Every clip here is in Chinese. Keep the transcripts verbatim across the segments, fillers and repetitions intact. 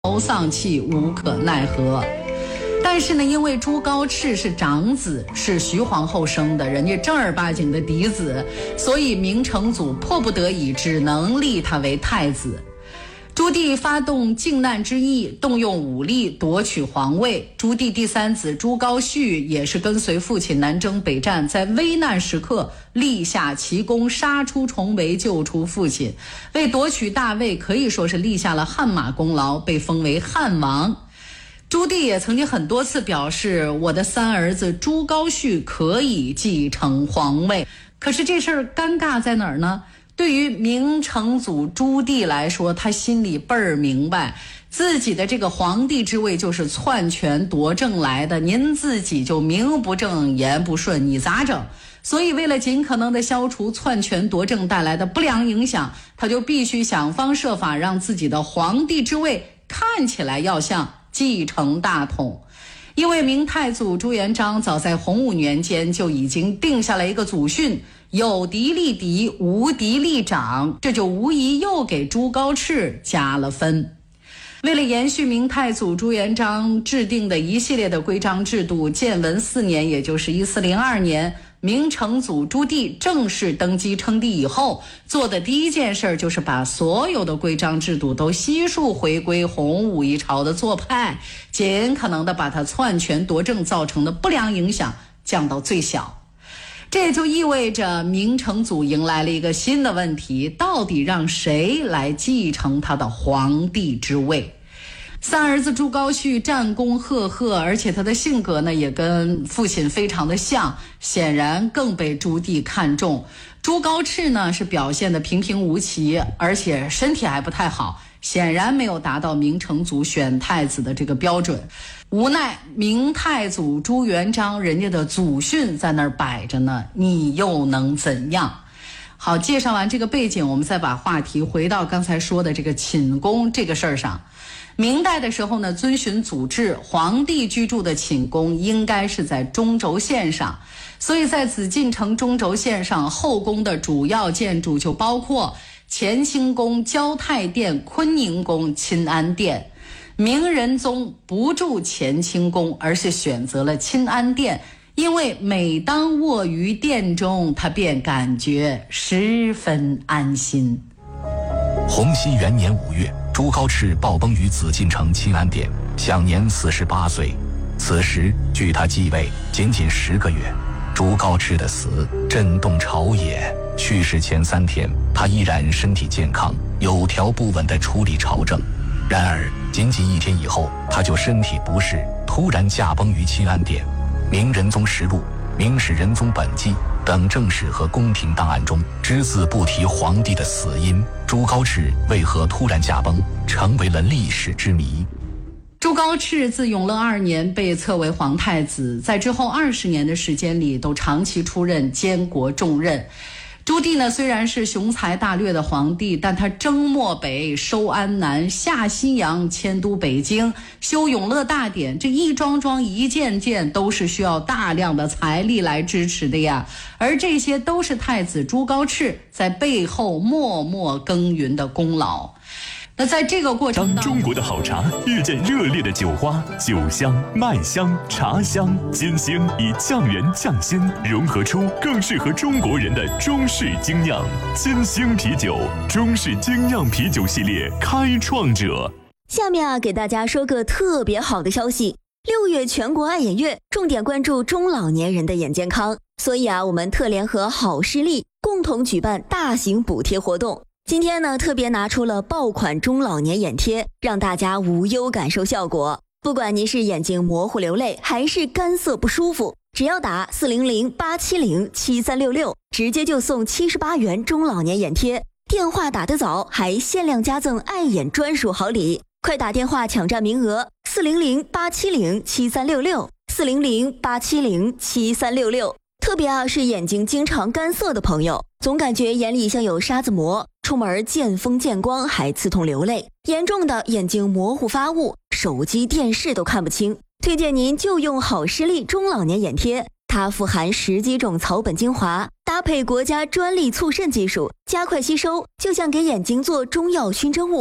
丧气，无可奈何。但是呢，因为朱高炽是长子，是徐皇后生的，人家正儿八经的嫡子，所以明成祖迫不得已只能立他为太子。朱棣发动靖难之役，动用武力夺取皇位。朱棣第三子朱高煦也是跟随父亲南征北战，在危难时刻立下奇功，杀出重围，救出父亲，为夺取大位可以说是立下了汗马功劳，被封为汉王。朱棣也曾经很多次表示，我的三儿子朱高煦可以继承皇位。可是这事儿尴尬在哪儿呢？对于明成祖朱棣来说，他心里倍儿明白，自己的这个皇帝之位就是篡权夺政来的，您自己就名不正言不顺，你咋整？所以为了尽可能的消除篡权夺政带来的不良影响，他就必须想方设法让自己的皇帝之位看起来要像继承大统。因为明太祖朱元璋早在洪武年间就已经定下了一个祖训，有嫡立嫡，无嫡立长，这就无疑又给朱高炽加了分。为了延续明太祖朱元璋制定的一系列的规章制度，建文四年，也就是一四零二年，明成祖朱棣正式登基称帝以后，做的第一件事就是把所有的规章制度都悉数回归洪武一朝的做派，尽可能的把它篡权夺政造成的不良影响降到最小。这也就意味着明成祖迎来了一个新的问题，到底让谁来继承他的皇帝之位？三儿子朱高煦战功赫赫，而且他的性格呢也跟父亲非常的像，显然更被朱棣看重。朱高炽呢是表现得平平无奇，而且身体还不太好，显然没有达到明成祖选太子的这个标准。无奈明太祖朱元璋人家的祖训在那儿摆着呢，你又能怎样？好，介绍完这个背景，我们再把话题回到刚才说的这个寝宫这个事儿上。明代的时候呢，遵循祖制，皇帝居住的寝宫应该是在中轴线上，所以在紫禁城中轴线上，后宫的主要建筑就包括乾清宫、交泰殿、坤宁宫、钦安殿。明仁宗不住乾清宫，而是选择了钦安殿，因为每当卧于殿中，他便感觉十分安心。 洪熙元年五月，朱高炽暴崩于紫禁城钦安殿，享年四十八岁。此时距他继位仅仅十个月。朱高炽的死震动朝野，去世前三天，他依然身体健康，有条不紊地处理朝政。然而仅仅一天以后，他就身体不适，突然驾崩于钦安殿。明仁宗实录、明史仁宗本纪等正史和宫廷档案中只字不提皇帝的死因，朱高炽为何突然驾崩，成为了历史之谜。 朱高炽自永乐二年被册为皇太子，在之后二十年的时间里都长期出任监国重任。朱棣呢，虽然是雄才大略的皇帝，但他征漠北、收安南、下西洋、迁都北京、修永乐大典，这一桩桩一件件都是需要大量的财力来支持的呀。而这些都是太子朱高炽在背后默默耕耘的功劳。那在这个过程当中， 当中国的好茶遇见热烈的酒花，酒香、麦香、茶香、金星以酱园酱鲜融合出更适合中国人的中式精酿。金星啤酒，中式精酿啤酒系列开创者。 下面啊，给大家说个特别好的消息。六月全国爱眼月，重点关注中老年人的眼健康，所以啊，我们特联合好视力共同举办大型补贴活动。今天呢，特别拿出了爆款中老年眼贴，让大家无忧感受效果。不管您是眼睛模糊流泪，还是干涩不舒服，只要打四零零八七零七三六六，直接就送七十八元中老年眼贴。电话打得早，还限量加赠爱眼专属好礼，快打电话抢占名额，四零零八七零七三六六，四零零八七零七三六六。特别啊，是眼睛经常干涩的朋友，总感觉眼里像有沙子膜，出门见风见光还刺痛流泪，严重的眼睛模糊发雾，手机电视都看不清。推荐您就用好视力中老年眼贴，它富含十几种草本精华，搭配国家专利促渗技术，加快吸收，就像给眼睛做中药熏蒸雾化，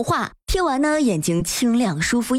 贴完呢，眼睛清亮舒服。